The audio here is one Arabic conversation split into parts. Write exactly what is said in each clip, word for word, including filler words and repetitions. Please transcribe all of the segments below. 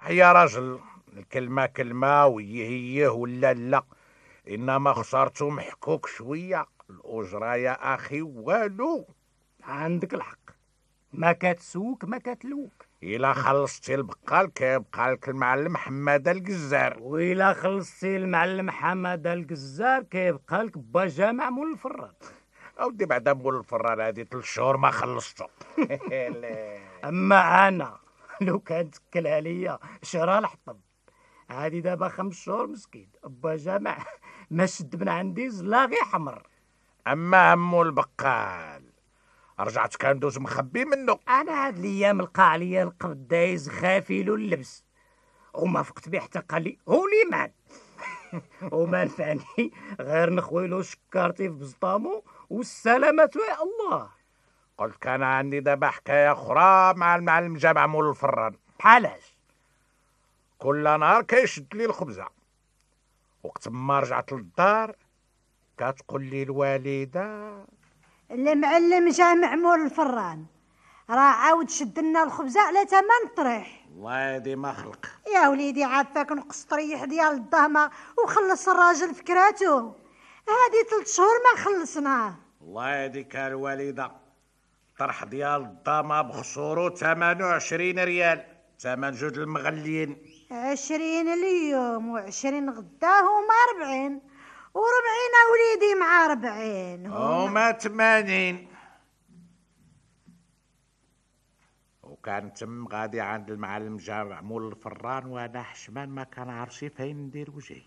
يا راجل، الكلمة كلمة ويه هيه ولا لا، إنما خسرتو محكوك شوية. الأجرة يا أخي والو. عندك الحق، ما كتسوك ما كتلوك. إلا خلصتي البقال كيبقى لك المعلم حمادة الجزار، وإلا خلصتي المعلم حمادة الجزار كيبقى لك با جامع مول الفران. أودي بعدا مول الفران هادي تلت شهور ما خلصتو. أما أنا لو كانت تكل عليا شرا الحطب، هادي دابا خمس شهور مسكين با جامع ما شد من عندي زلاغي حمر. أما همو البقال رجعت كندوز مخبي منه. انا هاد الايام لقى عليا القرد دايز خافي له اللبس وما فقت به حتى قال لي هولي مان. وما نفعني غير نخويلو شكارتي في بزطامو والسلامة يا الله. قلت كان عندي دابا حكاية أخرى مع المعلم جامع مول الفران. بحالاش؟ كل نهار كيشد لي الخبزة، وقت ما رجعت للدار كتقول لي الوالدة المعلم جامع مول الفران راه عاود شد لنا الخبزه على ثمن طريح. الله يدي ما خلق. يا وليدي عافاك نقص طريح ديال الضهمه وخلص الراجل فكراته، هادي ثلاث شهور ما خلصناه. الله يديك الوالدة، طرح ديال الضامة بخصورو ثمنو عشرين ريال، ثمن جوج المغليين. عشرين اليوم وعشرين غدا هما ربعين، وربعين وليدي مع ربعين هما ثمانين. وكان تم غادي عند المعلم جامع مول الفران، وانا حشمان ما كان عارفش فين ندير وجهي،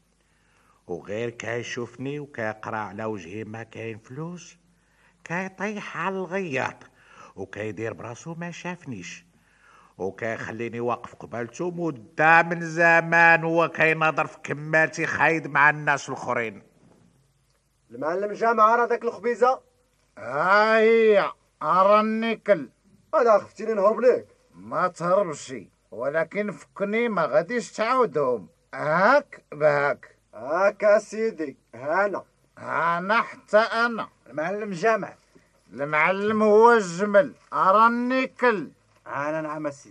وغير كيشوفني وكيقرا على وجهي ما كاين فلوس كيطيح على الغياط وكيدير براسو ما شافنيش، وكيخليني واقف قبالته مدة من زمان وهو كيناظر في كمالتي خايد مع الناس الاخرين. المعلم جامع راه داك الخبيزه. ها هي اراني كل. انا خفتيني نهرب ليك. ما تهربش، ولكن فكني ما غاديش تعاودهم. هاك بهاك. هاكا سيدي. هانا انا حتى انا. المعلم جامع. المعلم هو الجمل. اراني كل. انا نعم سيدي.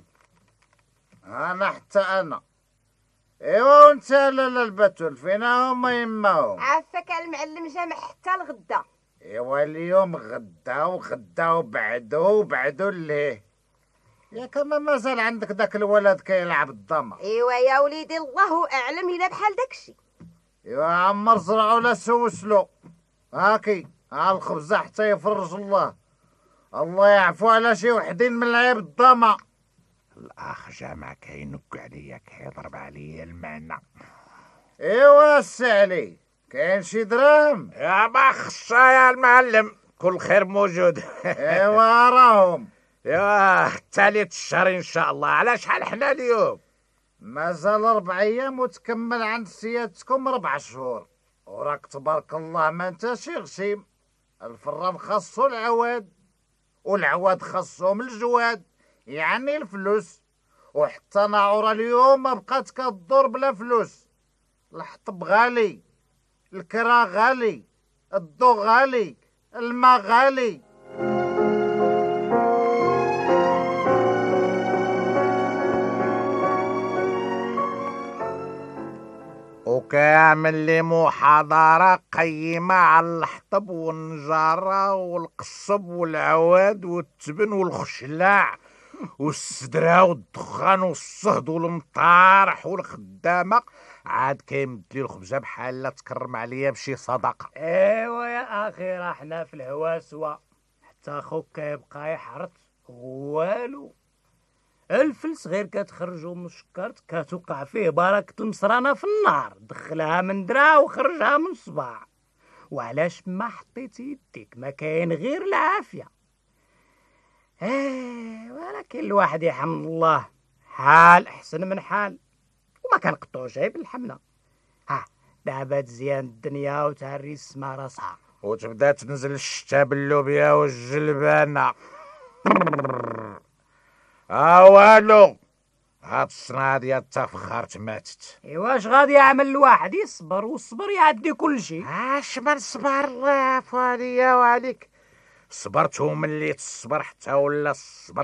انا حتى انا. ايوا وانت لالا البتول فينا هما يماهم؟ عافاك المعلم جامع حتى الغدا. ايوا اليوم غدا وغدا وبعدو وبعدو ليه؟ يا كما مازال عندك داك الولد كيلعب الضمه. ايوا يا وليدي الله اعلم الا بحال داكشي. ايوا عمر زرعو لا سوسلو. هاكي ها الخبزه حتى يفرج الله. الله يعفو على شي وحدين من لعيب الضمه. الاخ جامع كينك عليا كيضرب عليا المعنى. ايوا السعلي كاين شي دراهم؟ يا ما خصها يا المعلم، كل خير موجود. ايوا راهم. ايوا ثالث الشهر ان شاء الله. على شحال حنا اليوم؟ مازال ربع ايام وتكمل عند سيادتكم ربع شهور، وراك تبارك الله ما انت شي غشيم. الفران خاصو العواد، والعواد خاصهم الجواد، يعني الفلوس. وحتى ناعورة اليوم ما بقات كدور بلا فلوس. الحطب غالي، الكرا غالي، الضو غالي، الماء غالي. وكيعمل لي محاضرة قيمة على الحطب والنجارة والقصب والعواد والتبن والخشلاع والسدرة والدخان والصهد والمطارح والخدامة. عاد كيمد لي الخبزة بحال لا تكرم عليا بشي صدقة. ايوا يا اخي راه حنا في الهوا سوا، حتى خوك كيبقى يحرط والو. الفلس غير كتخرجو من الشكارت كتوقع فيه بركة المصرانة في النار، دخلها من درع وخرجها من صباع. وعلاش ما حطيت يديك ما كاين غير العافية. ايه ولكن الواحد يحمد الله، حال احسن من حال وما كنقطعوش عيب الحملة. ها دابا تزيان الدنيا وتهري السما راسها وتبدا تنزل الشتا باللوبيا والجلبانة. ها والو، هاد الصنعة ديال التفخرت ماتت. ايواش غادي يعمل الواحد؟ يصبر والصبر يعدي كل شيء. اش من صبر، الله يعفو عليا وعليك. صبرت ومليت الصبر حتى ولا الصبر